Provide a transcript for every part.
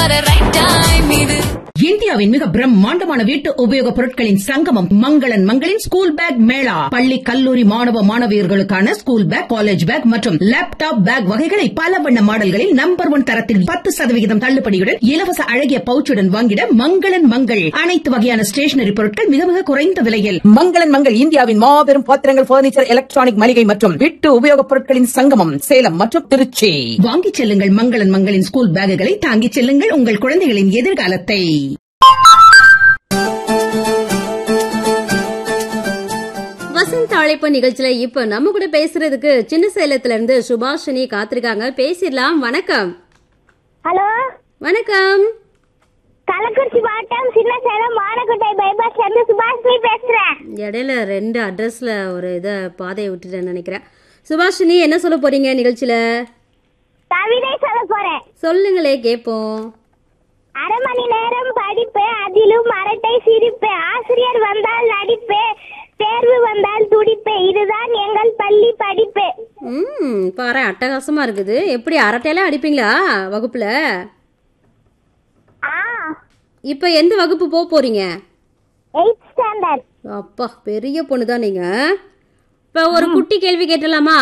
இந்தியாவின் மிக பிரம்மாண்டமான வீட்டு உபயோகப் பொருட்களின் சங்கமம் மங்களன் மங்களின் ஸ்கூல் பேக் மேளா. பள்ளி கல்லூரி மாணவ மாணவியர்களுக்கான ஸ்கூல் பேக், காலேஜ் பேக் மற்றும் லேப்டாப் பேக் வகைகளை பல வண்ண மாடல்களில் நம்பர் 1 தரத்தில் 10% தள்ளுபடியுடன் இலவச அழகிய பவுச்சுடன் வாங்கிட மங்களன் மங்கள். அனைத்து வகையான ஸ்டேஷனரி பொருட்கள் மிக மிக குறைந்த விலையில். மங்களன் மங்கள் இந்தியாவின் மாபெரும் பாத்திரங்கள், பர்னிச்சர், எலக்ட்ரானிக் மளிகை மற்றும் வீட்டு உபயோகப் பொருட்களின் சங்கமம் சேலம் மற்றும் திருச்சி. வாங்கிச் செல்லுங்கள் மங்களன் மங்களின் ஸ்கூல் பேக்குகளை, தாங்கிச் செல்லுங்கள் உங்கள் குழந்தைகளின் எதிர்காலத்தை. வசந்த அழைப்பு நிகழ்ச்சியில இப்ப நம்ம கூட பேசுறதுக்கு சின்ன சேலத்துல இருந்து சுபாஷினி காத்திருக்காங்க. பேசிடலாம். வணக்கம். ஹலோ, வணக்கம். கள்ளக்குறிச்சி மாவட்டம் சின்ன சேலம் மானக்கோட்டை பைபாஸ்ல இருந்து சுபாஷினி பேசுறேன். இடையில 2 அட்ரஸ்ல ஒரு பாதையை விட்டுட்டேன்னு நினைக்கிறேன். சுபாஷினி, என்ன சொல்ல போறீங்க நிகழ்ச்சியில? கவிதை சொல்ல போறேன். சொல்லுங்களே, கேப்போம். அரை மணி நேரம் படிப்பேன், அதிலும் அரட்டை சிரிப்பேன். ஆசிரியர் வந்தால் நடிப்பேன், தேர்வு வந்தால் துடிப்பேன். இதுதான் எங்கள் பள்ளி படிப்பு. பாரு, அட்டகாசமா இருக்குது. எப்படி அரட்டையெல்லாம் அடிப்பீங்களா வகுப்புல? இப்ப எந்த வகுப்பு போறீங்க? 8th standard. அப்பா, பெரிய பொண்ணுதான் நீங்க. இப்ப ஒரு குட்டி கேள்வி கேட்டலாமா?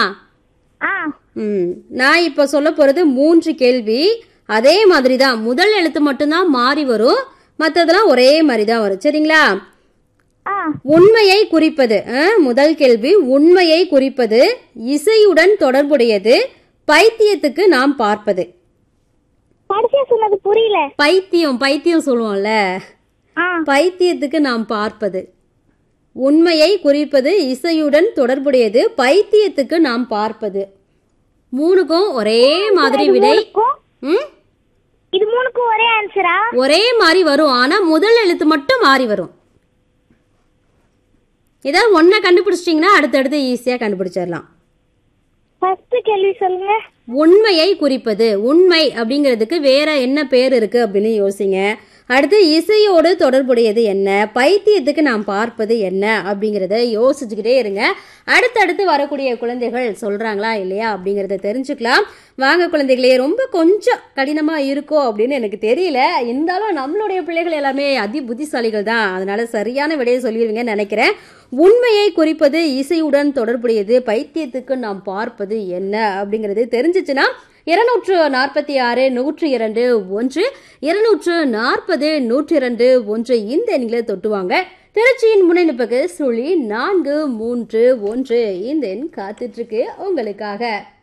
நான் இப்ப சொல்ல போறது 3 கேள்வி. அதே மாதிரி தான், முதல் எழுத்து மட்டும்தான் மாறி வரும், மற்றதெல்லாம் ஒரே மாதிரி தான் வரும். சரிங்களா? உண்மையை குறிப்பது. முதல் கேள்வி, உண்மையை குறிப்பது, இசையுடன் தொடர்புடையது, பைத்தியத்துக்கு நாம் பார்ப்பது. சொன்னது புரியல. பைத்தியம் சொல்லுவோம்ல, பைத்தியத்துக்கு நாம் பார்ப்பது. உண்மையை குறிப்பது, இசையுடன் தொடர்புடையது, பைத்தியத்துக்கு நாம் பார்ப்பது. 3க்கும் ஒரே மாதிரி விடை. இது 3க்கும் ஒரே ஆன்சரா? ஒரே மாதிரி வரும், ஆனா முதல் எழுத்து மட்டும் மாறி வரும். ஏதாவது ஒன்ன கண்டுபிடிச்சிட்டீங்கன்னா அடுத்தடுத்து ஈஸியா கண்டுபிடிச்சிடலாம். ஃபர்ஸ்ட் கேள்வி சொல்லுங்க. உண்மையை குறிப்பது, உண்மை அப்படிங்கிறதுக்கு வேற என்ன பேர் இருக்கு அப்படின்னு யோசிங்க. அடுத்து இசையோடு தொடர்புடையது என்ன, பைத்தியத்துக்கு நாம் பார்ப்பது என்ன அப்படிங்கிறத யோசிச்சுக்கிட்டே இருங்க. அடுத்தடுத்து வரக்கூடிய குழந்தைகள் சொல்றாங்களா இல்லையா அப்படிங்கிறத தெரிஞ்சுக்கலாம். வாங்க குழந்தைகளே, ரொம்ப கொஞ்சம் கடினமா இருக்கோ அப்படின்னு எனக்கு தெரியல, இருந்தாலும் நம்மளுடைய பிள்ளைகள் எல்லாமே அதி புத்திசாலிகள் தான், அதனால சரியான விடையை சொல்லிடுவீங்கன்னு நினைக்கிறேன். உண்மையை குறிப்பது, இசையுடன் தொடர்புடையது, பைத்தியத்துக்கு நாம் பார்ப்பது என்ன அப்படிங்கிறது தெரிஞ்சிச்சுன்னா 246 102 1 240 102 1 இந்த எண்களை தொட்டுவாங்க. திருச்சியின் முன்னெடுப்புக்கு 0431 இந்த எண் காத்துட்டு இருக்கு உங்களுக்காக.